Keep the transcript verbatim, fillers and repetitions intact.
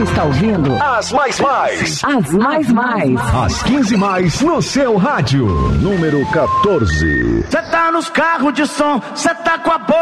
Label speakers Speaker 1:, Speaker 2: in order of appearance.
Speaker 1: está ouvindo
Speaker 2: As Mais Mais.
Speaker 1: As Mais Mais.
Speaker 2: As quinze mais no seu rádio. Número quatorze.
Speaker 3: Cê tá nos carros de som, cê tá com a boca